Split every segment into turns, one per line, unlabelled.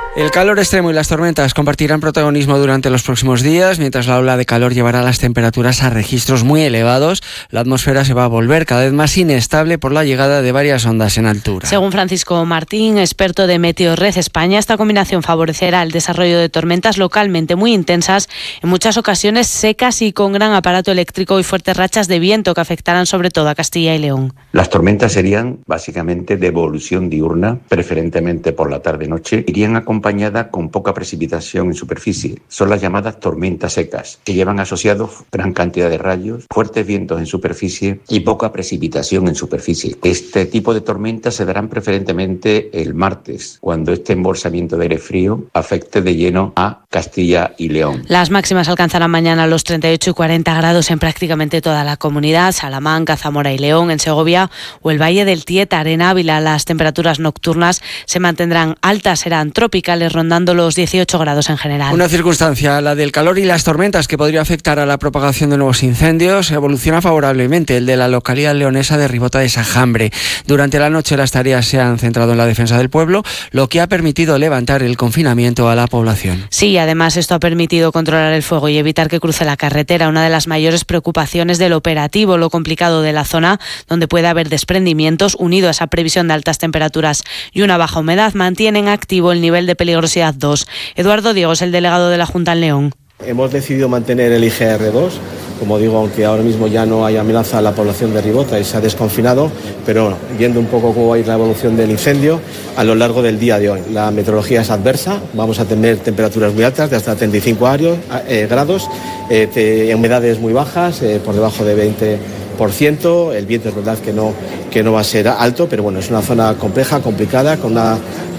El calor extremo y las tormentas compartirán protagonismo durante los próximos días, mientras la ola de calor llevará las temperaturas a registros muy elevados. La atmósfera se va a volver cada vez más inestable por la llegada de varias ondas en altura.
Según Francisco Martín, experto de Meteorred España, esta combinación favorecerá el desarrollo de tormentas localmente muy intensas, en muchas ocasiones secas y con gran aparato eléctrico y fuertes rachas de viento que afectarán sobre todo a Castilla y León.
Las tormentas serían básicamente de evolución diurna, preferentemente por la tarde-noche. Irían acompañada con poca precipitación en superficie. Son las llamadas tormentas secas, que llevan asociados gran cantidad de rayos, fuertes vientos en superficie y poca precipitación en superficie. Este tipo de tormentas se darán preferentemente el martes, cuando este embolsamiento de aire frío afecte de lleno a Castilla y León.
Las máximas alcanzarán mañana los 38 y 40 grados en prácticamente toda la comunidad, Salamanca, Zamora y León, en Segovia o el Valle del Tieta, en Ávila. Las temperaturas nocturnas se mantendrán altas, serán tropicales, rondando los 18 grados en general.
Una circunstancia, la del calor y las tormentas, que podría afectar a la propagación de nuevos incendios, evoluciona favorablemente. El de la localidad leonesa de Ribota de Sajambre. Durante la noche las tareas se han centrado en la defensa del pueblo, lo que ha permitido levantar el confinamiento a la población.
Sí, además esto ha permitido controlar el fuego y evitar que cruce la carretera, una de las mayores preocupaciones del operativo, lo complicado de la zona, donde puede haber desprendimientos, unido a esa previsión de altas temperaturas y una baja humedad, mantienen activo el nivel de peligrosidad 2. Eduardo Diego es el delegado de la Junta en León.
Hemos decidido mantener el IGR2, como digo, aunque ahora mismo ya no hay amenaza a la población de Ribota y se ha desconfinado, pero viendo un poco cómo va a ir la evolución del incendio a lo largo del día de hoy. La meteorología es adversa, vamos a tener temperaturas muy altas, de hasta 35 grados, humedades muy bajas, por debajo de 20%, el viento es verdad que no va a ser alto, pero bueno, es una zona compleja, complicada, con una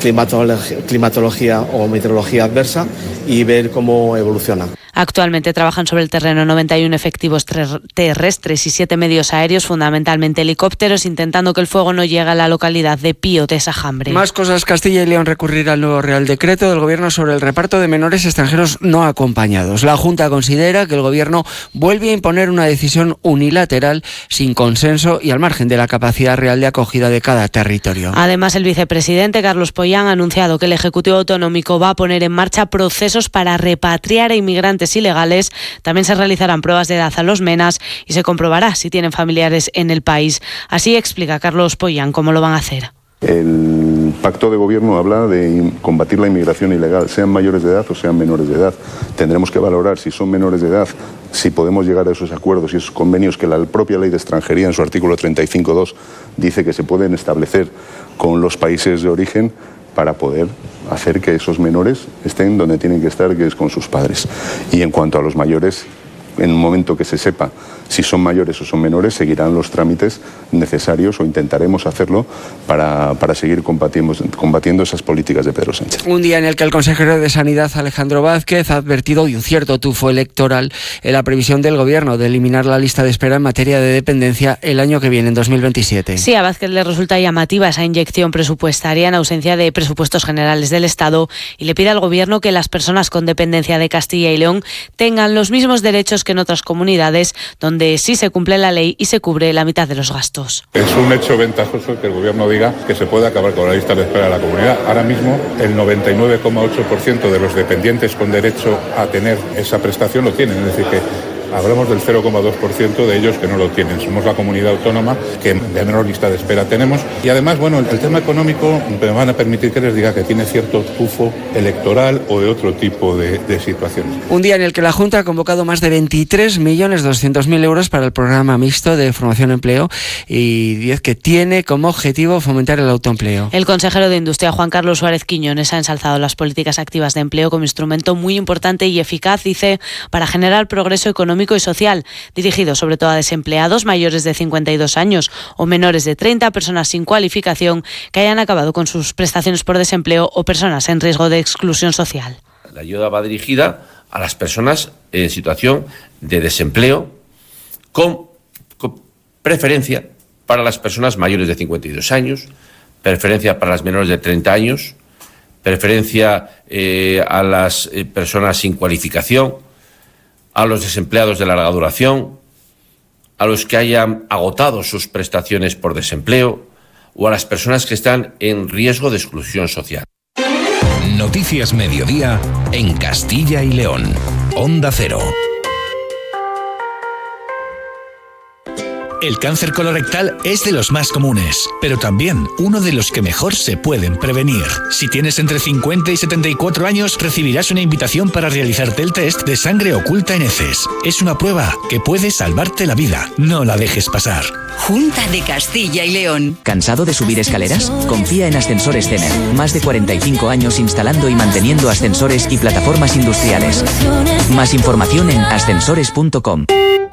climatología o meteorología adversa, y ver cómo evoluciona.
Actualmente trabajan sobre el terreno 91 efectivos terrestres y 7 medios aéreos, fundamentalmente helicópteros, intentando que el fuego no llegue a la localidad de Pío de Sajambre.
Más cosas. Castilla y León recurrirá al nuevo Real Decreto del Gobierno sobre el reparto de menores extranjeros no acompañados. La Junta considera que el Gobierno vuelve a imponer una decisión unilateral, sin consenso y al margen de la capacidad real de acogida de cada territorio.
Además, el vicepresidente Carlos Pollán ha anunciado que el Ejecutivo Autonómico va a poner en marcha procesos para repatriar a inmigrantes ilegales. También se realizarán pruebas de edad a los menas y se comprobará si tienen familiares en el país. Así explica Carlos Pollán cómo lo van a hacer.
El pacto de gobierno habla de combatir la inmigración ilegal, sean mayores de edad o sean menores de edad. Tendremos que valorar si son menores de edad, si podemos llegar a esos acuerdos y esos convenios que la propia ley de extranjería en su artículo 35.2 dice que se pueden establecer con los países de origen, para poder hacer que esos menores estén donde tienen que estar, que es con sus padres. Y en cuanto a los mayores, en un momento que se sepa si son mayores o son menores, seguirán los trámites necesarios o intentaremos hacerlo para seguir combatiendo esas políticas de Pedro Sánchez.
Un día en el que el consejero de Sanidad, Alejandro Vázquez, ha advertido de un cierto tufo electoral en la previsión del Gobierno de eliminar la lista de espera en materia de dependencia el año que viene, en 2027.
Sí, a Vázquez le resulta llamativa esa inyección presupuestaria en ausencia de presupuestos generales del Estado y le pide al Gobierno que las personas con dependencia de Castilla y León tengan los mismos derechos que en otras comunidades, donde sí se cumple la ley y se cubre la mitad de los gastos.
Es un hecho ventajoso que el Gobierno diga que se puede acabar con la lista de espera de la comunidad. Ahora mismo el 99,8% de los dependientes con derecho a tener esa prestación lo tienen, es decir que hablamos del 0,2% de ellos que no lo tienen. Somos la comunidad autónoma que de menor lista de espera tenemos. Y además, bueno, el tema económico me van a permitir que les diga que tiene cierto tufo electoral o de otro tipo de situaciones.
Un día en el que la Junta ha convocado más de 23.200.000 euros para el programa mixto de formación y empleo y 10 que tiene como objetivo fomentar el autoempleo.
El consejero de Industria, Juan Carlos Suárez Quiñones, ha ensalzado las políticas activas de empleo como instrumento muy importante y eficaz, dice, para generar progreso económico y social, dirigido sobre todo a desempleados mayores de 52 años o menores de 30, personas sin cualificación que hayan acabado con sus prestaciones por desempleo o personas en riesgo de exclusión social.
La ayuda va dirigida a las personas en situación de desempleo con preferencia para las personas mayores de 52 años, preferencia para las menores de 30 años, preferencia a las personas sin cualificación, a los desempleados de larga duración, a los que hayan agotado sus prestaciones por desempleo o a las personas que están en riesgo de exclusión social.
Noticias Mediodía en Castilla y León. Onda Cero.
El cáncer colorectal es de los más comunes, pero también uno de los que mejor se pueden prevenir. Si tienes entre 50 y 74 años, recibirás una invitación para realizarte el test de sangre oculta en heces. Es una prueba que puede salvarte la vida. No la dejes pasar.
Junta de Castilla y León.
¿Cansado de subir escaleras? Confía en Ascensores Tener. Más de 45 años instalando y manteniendo ascensores y plataformas industriales. Más información en ascensores.com.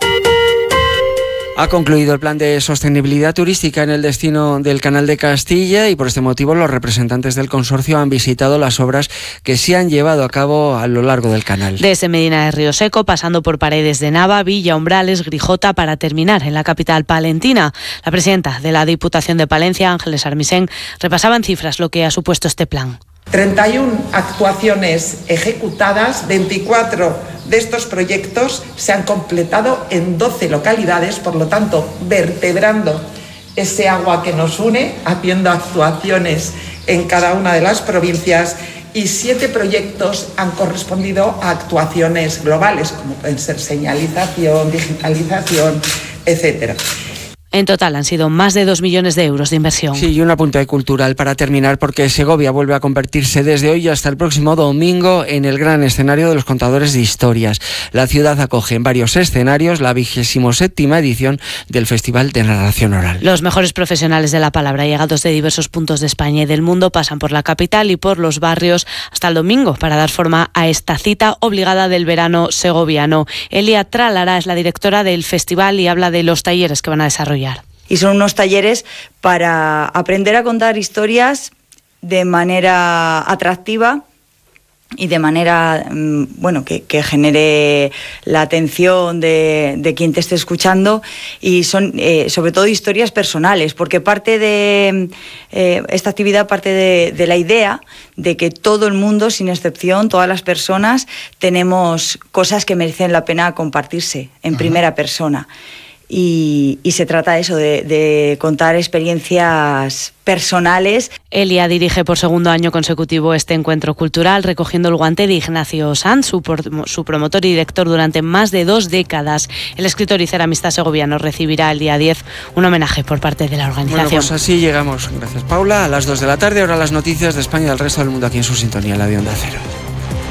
Ha concluido el plan de sostenibilidad turística en el destino del Canal de Castilla y por este motivo los representantes del consorcio han visitado las obras que se han llevado a cabo a lo largo del canal.
Desde Medina de Río Seco, pasando por Paredes de Nava, Villa, Umbrales, Grijota, para terminar en la capital palentina. La presidenta de la Diputación de Palencia, Ángeles Armisen, repasaba en cifras lo que ha supuesto este plan.
31 actuaciones ejecutadas, 24 de estos proyectos se han completado en 12 localidades, por lo tanto, vertebrando ese agua que nos une, haciendo actuaciones en cada una de las provincias, y 7 proyectos han correspondido a actuaciones globales, como pueden ser señalización, digitalización, etcétera.
En total han sido más de 2 millones de euros de inversión.
Sí, y un apunte cultural para terminar, porque Segovia vuelve a convertirse desde hoy hasta el próximo domingo en el gran escenario de los contadores de historias. La ciudad acoge en varios escenarios la 27ª edición del Festival de Narración Oral.
Los mejores profesionales de la palabra, llegados de diversos puntos de España y del mundo, pasan por la capital y por los barrios hasta el domingo para dar forma a esta cita obligada del verano segoviano. Elia Tralara es la directora del festival y habla de los talleres que van a desarrollar.
Y son unos talleres para aprender a contar historias de manera atractiva y de manera que genere la atención de quien te esté escuchando, y son sobre todo historias personales, porque parte de esta actividad parte de la idea de que todo el mundo, sin excepción, todas las personas, tenemos cosas que merecen la pena compartirse en primera persona. Y se trata eso de contar experiencias personales.
Elia dirige por segundo año consecutivo este encuentro cultural, recogiendo el guante de Ignacio Sanz, su promotor y director durante más de 2 décadas. El escritor y ceramista segoviano recibirá el día 10 un homenaje por parte de la organización.
Bueno, pues así llegamos. Gracias, Paula. A las 2 de la tarde, ahora las noticias de España y del resto del mundo aquí en su sintonía, la de Onda Cero.